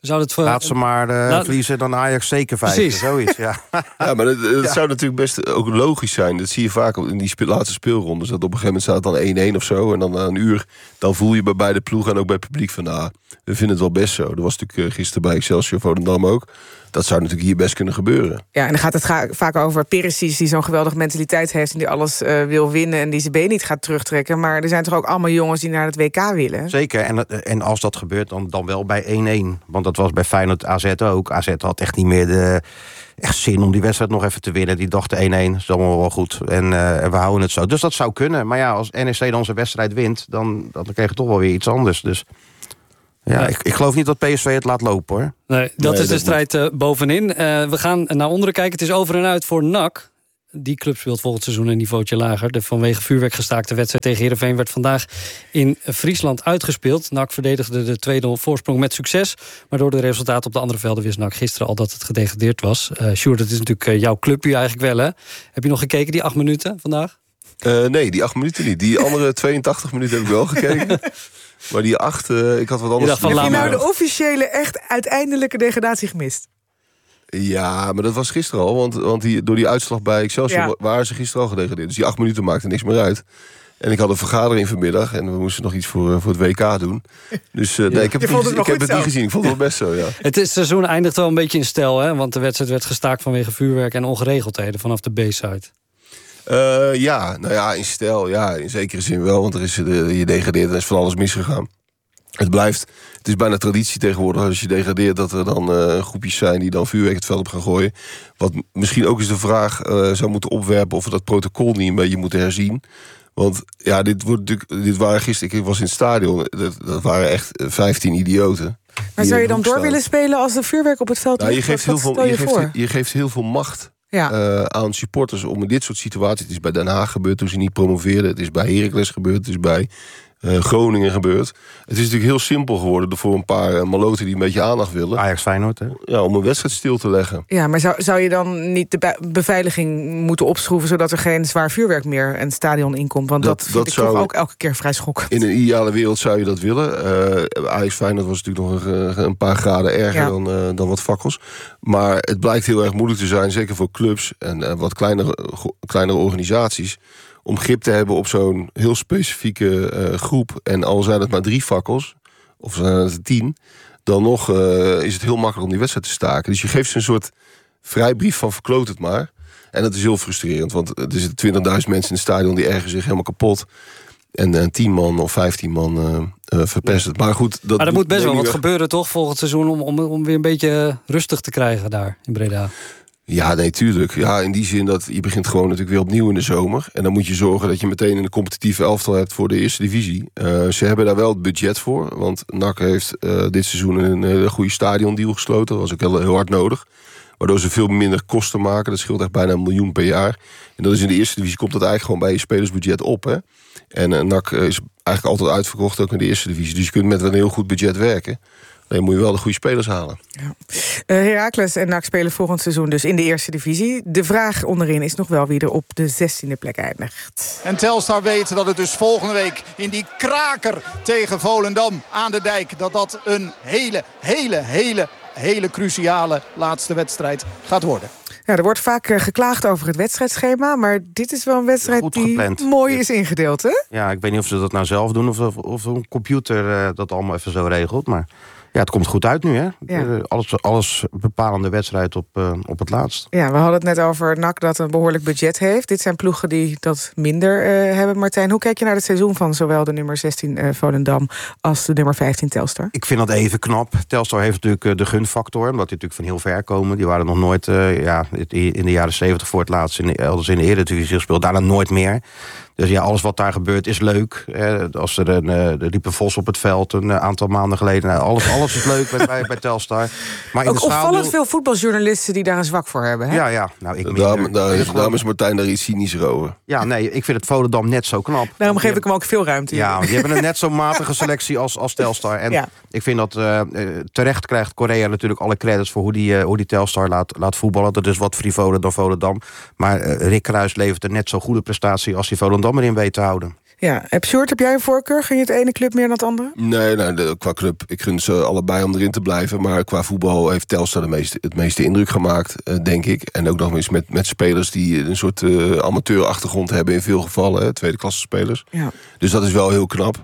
Laat ze maar verliezen, dan Ajax zeker 5. Zoiets, ja. Ja, maar het zou natuurlijk best ook logisch zijn. Dat zie je vaak in die laatste speelrondes. Dat op een gegeven moment staat dan 1-1 of zo. En dan na een uur, dan voel je bij beide ploegen en ook bij het publiek van... we vinden het wel best zo. Dat was natuurlijk gisteren bij Excelsior Volendam ook. Dat zou natuurlijk hier best kunnen gebeuren. Ja, en dan gaat het vaak over Perisic, die zo'n geweldige mentaliteit heeft en die alles wil winnen en die zijn been niet gaat terugtrekken. Maar er zijn toch ook allemaal jongens die naar het WK willen? Zeker, en als dat gebeurt, dan wel bij 1-1. Want dat was bij Feyenoord AZ ook. AZ had echt niet meer de zin om die wedstrijd nog even te winnen. Die dachten 1-1, is allemaal wel goed. En we houden het zo. Dus dat zou kunnen. Maar ja, als NEC dan zijn wedstrijd wint, dan krijg je toch wel weer iets anders. Dus ja, ik geloof niet dat PSV het laat lopen, hoor. Nee, dat is de strijd bovenin. We gaan naar onderen kijken. Het is over en uit voor NAC. Die club speelt volgend seizoen een niveautje lager. De vanwege vuurwerk gestaakte wedstrijd tegen Heerenveen werd vandaag in Friesland uitgespeeld. NAC verdedigde de 2-0 voorsprong met succes. Maar door de resultaten op de andere velden wist NAC gisteren al dat het gedegradeerd was. Sjoerd, het is natuurlijk jouw clubje eigenlijk wel, hè? Heb je nog gekeken, die 8 minuten vandaag? Nee, die 8 minuten niet. Die andere 82 minuten heb ik wel gekeken. Maar die 8, ik had wat anders. Heb je nou de officiële, echt uiteindelijke degradatie gemist? Ja, maar dat was gisteren al. Want door die uitslag bij Excelsior waren ze gisteren al gedegradeerd. Dus die 8 minuten maakte niks meer uit. En ik had een vergadering vanmiddag. En we moesten nog iets voor het WK doen. Dus nee, ik heb het niet gezien. Ik vond het wel best zo, ja. Het seizoen eindigt wel een beetje in stijl, hè? Want de wedstrijd werd gestaakt vanwege vuurwerk en ongeregeldheden vanaf de B-side. Ja, nou ja, in stijl. Ja, in zekere zin wel. Want je degradeert en er is van alles misgegaan. Het is bijna traditie tegenwoordig als je degradeert dat er dan groepjes zijn die dan vuurwerk het veld op gaan gooien. Wat misschien ook eens de vraag zou moeten opwerpen of we dat protocol niet een beetje moeten herzien. Want ja, dit waren gisteren, ik was in het stadion, dat waren echt 15 idioten. Maar zou je dan door willen spelen als er vuurwerk op het veld ligt? Je geeft heel veel macht aan supporters om in dit soort situaties. Het is bij Den Haag gebeurd toen ze niet promoveerden. Het is bij Heracles gebeurd. Het is bij Groningen gebeurd. Het is natuurlijk heel simpel geworden voor een paar maloten die een beetje aandacht willen. Ajax Feyenoord, hè? Ja, om een wedstrijd stil te leggen. Ja, maar zou je dan niet de beveiliging moeten opschroeven zodat er geen zwaar vuurwerk meer een stadion inkomt? Want dat vind ik toch ook elke keer vrij schokkend. In een ideale wereld zou je dat willen. Ajax Feyenoord was natuurlijk nog een paar graden erger dan wat fakkels. Maar het blijkt heel erg moeilijk te zijn, zeker voor clubs en wat kleinere organisaties, om grip te hebben op zo'n heel specifieke groep. En al zijn het maar 3 fakkels, of zijn het 10... dan nog is het heel makkelijk om die wedstrijd te staken. Dus je geeft ze een soort vrijbrief van verkloot het maar. En dat is heel frustrerend, want er zitten 20.000 mensen in het stadion die ergeren zich helemaal kapot. En 10 man of 15 man verpest het. Maar goed, maar er moet best wel wat gebeuren toch volgend seizoen om weer een beetje rustig te krijgen daar in Breda. Ja, nee, tuurlijk. Ja, in die zin dat je begint gewoon natuurlijk weer opnieuw in de zomer. En dan moet je zorgen dat je meteen een competitieve elftal hebt voor de eerste divisie. Ze hebben daar wel het budget voor. Want NAC heeft dit seizoen een hele goede stadiondeal gesloten. Dat was ook heel hard nodig. Waardoor ze veel minder kosten maken. Dat scheelt echt bijna $1 miljoen per jaar. En dat is in de eerste divisie, komt dat eigenlijk gewoon bij je spelersbudget op. Hè? En NAC is eigenlijk altijd uitverkocht, ook in de eerste divisie. Dus je kunt met een heel goed budget werken. Dan moet je wel de goede spelers halen. Ja. Heracles en NAC spelen volgend seizoen dus in de eerste divisie. De vraag onderin is nog wel wie er op de 16e plek eindigt. En Telstar weet dat het dus volgende week in die kraker tegen Volendam aan de dijk, dat een hele cruciale laatste wedstrijd gaat worden. Ja, er wordt vaak geklaagd over het wedstrijdschema, maar dit is wel een wedstrijd die mooi is ingedeeld, hè? Ja, ik weet niet of ze dat nou zelf doen of een computer dat allemaal even zo regelt, maar ja, het komt goed uit nu, hè? Ja. Alles bepalende wedstrijd op het laatst. Ja, we hadden het net over NAC dat een behoorlijk budget heeft. Dit zijn ploegen die dat minder hebben. Martijn, hoe kijk je naar het seizoen van zowel de nummer 16 Volendam als de nummer 15 Telstar? Ik vind dat even knap. Telstar heeft natuurlijk de gunfactor, omdat die natuurlijk van heel ver komen. Die waren nog nooit in de jaren 70 voor het laatst elders in de Eredivisie gespeeld. Daarna nooit meer. Dus ja, alles wat daar gebeurt is leuk. Als er liep een Vos op het veld een aantal maanden geleden. Nou, alles is leuk bij Telstar. Maar ook opvallend veel voetbaljournalisten die daar een zwak voor hebben. Hè? Ja. Nou, ik daarom is Martijn daar iets cynischer over. Ja, nee, ik vind het Volendam net zo knap. Daarom geef ik hem ook veel ruimte. Ja, die hebben een net zo matige selectie als Telstar. En ik vind dat terecht krijgt Correa natuurlijk alle credits voor hoe die Telstar laat voetballen. Dat is wat frivoler dan Volendam. Maar Rick Kruijs levert een net zo goede prestatie als die Volendam erin weet te houden. Ja, Sjoerd, heb jij een voorkeur? Gun je het ene club meer dan het andere? Nee, qua club, ik gun ze allebei om erin te blijven. Maar qua voetbal heeft Telstar het meeste indruk gemaakt, denk ik. En ook nog eens met spelers die een soort amateurachtergrond hebben in veel gevallen. Tweede klasse spelers. Ja. Dus dat is wel heel knap.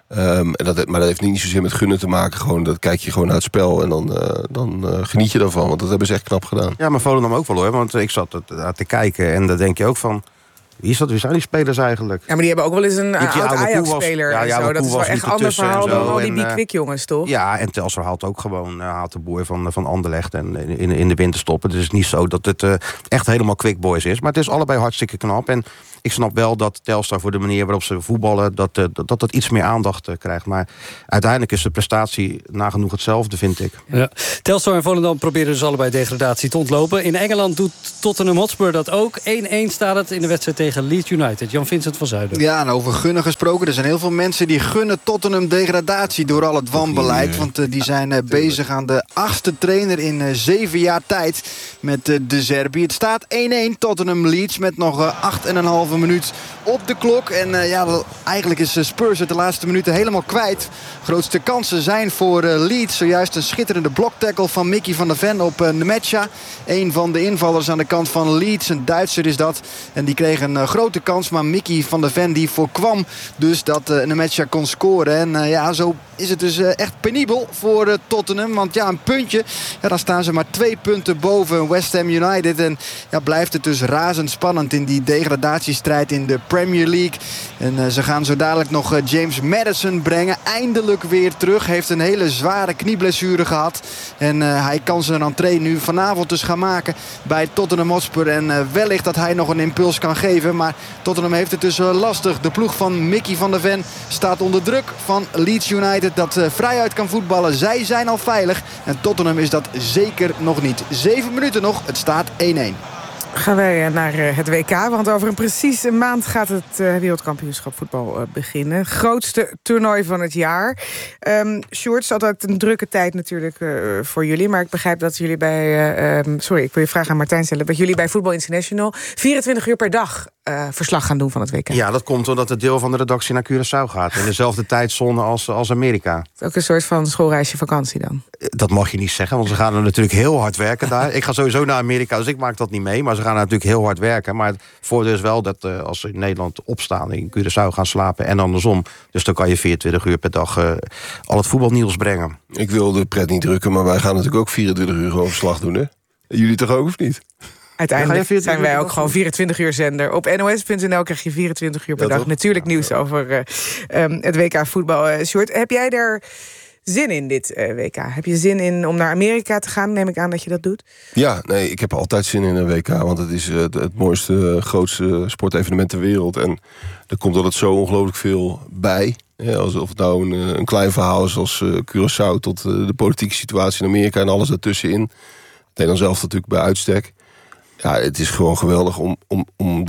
Maar dat heeft niet zozeer met gunnen te maken. Gewoon, dat kijk je gewoon naar het spel en dan geniet je daarvan. Want dat hebben ze echt knap gedaan. Ja, maar Volendam ook wel hoor. Want ik zat te kijken en dan denk je ook van... Wie zijn die spelers eigenlijk? Ja, maar die hebben ook wel eens een oud-Ajax-speler. Ja, dat is wel echt een ander verhaal dan al die Bikwik jongens, toch? Ja, en Telstar haalt ook gewoon de boer van Anderlecht en in de winterstop. Het is niet zo dat het echt helemaal quick boys is. Maar het is allebei hartstikke knap. En ik snap wel dat Telstar voor de manier waarop ze voetballen... dat iets meer aandacht krijgt. Maar uiteindelijk is de prestatie nagenoeg hetzelfde, vind ik. Ja. Telstar en Volendam proberen dus allebei degradatie te ontlopen. In Engeland doet Tottenham Hotspur dat ook. 1-1 staat het in de wedstrijd tegen Leeds United. Jan-Vincent van Zuiden. Ja, en over gunnen gesproken. Er zijn heel veel mensen die gunnen Tottenham degradatie door al het wanbeleid. Want die zijn bezig aan de 8e trainer in 7 jaar tijd met De Zerbi. Het staat 1-1 Tottenham Leeds met nog 8,5 minuut op de klok. En eigenlijk is Spurs het de laatste minuten helemaal kwijt. Grootste kansen zijn voor Leeds. Zojuist een schitterende bloktackle van Mickey van der Ven op Nemetja. Een van de invallers aan de kant van Leeds. Een Duitser is dat. En die kreeg een grote kans. Maar Mickey van der Ven die voorkwam dus dat Nemetja kon scoren. En zo is het dus echt penibel voor Tottenham. Want een puntje, dan staan ze maar 2 punten boven West Ham United. En blijft het dus razendspannend in die degradatiestrijd in de Premier League. En ze gaan zo dadelijk nog James Maddison brengen. Eindelijk weer terug. Heeft een hele zware knieblessure gehad. En hij kan zijn entree nu vanavond dus gaan maken bij Tottenham Hotspur. En wellicht dat hij nog een impuls kan geven. Maar Tottenham heeft het dus lastig. De ploeg van Mickey van der Ven staat onder druk van Leeds United. Dat vrijuit kan voetballen. Zij zijn al veilig. En Tottenham is dat zeker nog niet. 7 minuten nog. Het staat 1-1. Gaan wij naar het WK, want over een precies een maand gaat het wereldkampioenschap voetbal beginnen. Grootste toernooi van het jaar. Sjoerd, het is altijd een drukke tijd natuurlijk voor jullie, maar ik begrijp dat jullie bij... ik wil je vragen aan Martijn stellen, dat jullie bij Voetbal International 24 uur per dag verslag gaan doen van het WK. Ja, dat komt omdat het deel van de redactie naar Curaçao gaat. In dezelfde tijdzone als Amerika. Ook een soort van schoolreisje vakantie dan? Dat mag je niet zeggen, want ze gaan er natuurlijk heel hard werken daar. Ik ga sowieso naar Amerika, dus ik maak dat niet mee. Maar ze gaan natuurlijk heel hard werken. Maar het voordeel is wel dat als ze in Nederland opstaan... in Curaçao gaan slapen en andersom. Dus dan kan je 24 uur per dag al het voetbalnieuws brengen. Ik wil de pret niet drukken, maar wij gaan natuurlijk ook 24 uur gewoon verslag doen, hè? Jullie toch ook, of niet? Uiteindelijk zijn wij ook gewoon 24 uur zender. Op nos.nl krijg je 24 uur per dag natuurlijk nieuws over het WK voetbal. Sjoerd, heb jij er zin in dit WK? Heb je zin in om naar Amerika te gaan? Neem ik aan dat je dat doet. Ja, nee, ik heb altijd zin in een WK. Want het is het mooiste, grootste sportevenement ter wereld. En er komt altijd zo ongelooflijk veel bij. Ja, alsof het nou een klein verhaal is als Curaçao... tot de politieke situatie in Amerika en alles daartussenin. Het Nederland zelf natuurlijk bij uitstek. Ja, het is gewoon geweldig om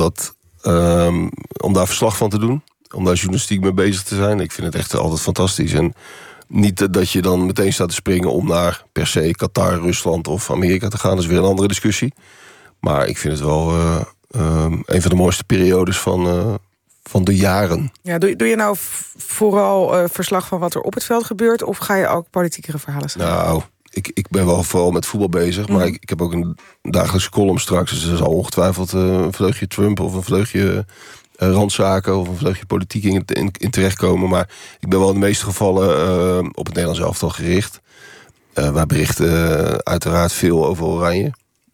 daar verslag van te doen. Om daar journalistiek mee bezig te zijn. Ik vind het echt altijd fantastisch. En niet dat je dan meteen staat te springen om naar per se Qatar, Rusland of Amerika te gaan. Dat is weer een andere discussie. Maar ik vind het wel een van de mooiste periodes van de jaren. Ja, doe je nou vooral verslag van wat er op het veld gebeurt... of ga je ook politiekere verhalen schrijven? Nou, ik ben wel vooral met voetbal bezig. Maar ik heb ook een dagelijkse column straks. Dus er zal ongetwijfeld een vleugje Trump of een vleugje randzaken of een vleugje politiek in terechtkomen. Maar ik ben wel in de meeste gevallen op het Nederlands elftal gericht. Wij berichten uiteraard veel over Oranje.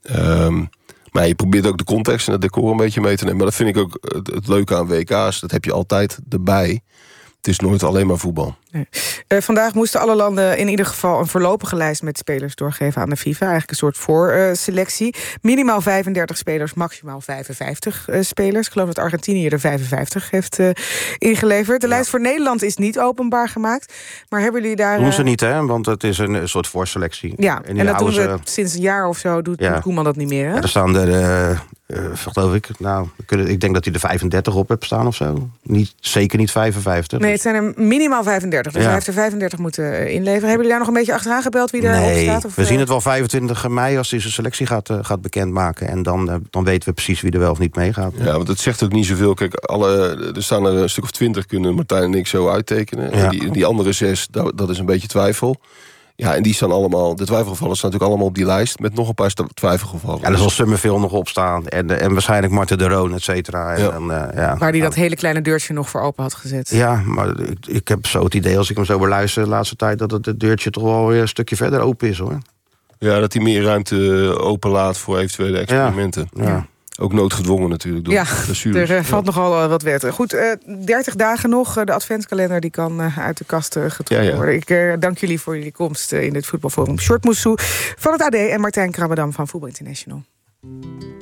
Maar je probeert ook de context en het decor een beetje mee te nemen. Maar dat vind ik ook het leuke aan WK's. Dat heb je altijd erbij. Het is nooit alleen maar voetbal. Nee. Vandaag moesten alle landen in ieder geval een voorlopige lijst met spelers doorgeven aan de FIFA. Eigenlijk een soort voorselectie. Minimaal 35 spelers, maximaal 55 spelers. Ik geloof dat Argentinië er 55 heeft ingeleverd. De lijst voor Nederland is niet openbaar gemaakt. Maar hebben jullie daar... Doen ze niet, hè? Want het is een soort voorselectie. Ja, en dat doen we sinds een jaar of zo. Doet Koeman dat niet meer, hè? Ja, er staan er geloof ik. Nou, ik denk dat hij er 35 op heeft staan of zo. Zeker niet 55. Nee, het zijn er minimaal 35. Dus hij heeft er 35 moeten inleveren. Hebben jullie daar nog een beetje achteraan gebeld wie erop staat? Of, we zien het wel 25 mei als hij zijn selectie gaat bekendmaken. En dan weten we precies wie er wel of niet meegaat. Ja, want het zegt ook niet zoveel. Kijk, er staan er een stuk of 20 kunnen Martijn en ik zo uittekenen. Ja. En die andere 6, dat is een beetje twijfel. Ja, en die staan allemaal, de twijfelgevallen staan natuurlijk allemaal op die lijst met nog een paar twijfelgevallen. Ja, er zal Summerville nog op staan en waarschijnlijk Marten de Roon, et cetera. Waar die dat hele kleine deurtje nog voor open had gezet. Ja, maar ik heb zo het idee, als ik hem zo beluister de laatste tijd, dat het deurtje toch wel weer een stukje verder open is, hoor. Ja, dat hij meer ruimte openlaat voor eventuele experimenten. Ja. Ook noodgedwongen natuurlijk. Door blessures. Er valt nogal wat wetten. Goed, 30 dagen nog. De adventskalender die kan uit de kast getrokken worden. Ik dank jullie voor jullie komst in dit voetbalforum. Sjoerd Moussou van het AD en Martijn Krabbedam van Voetbal International.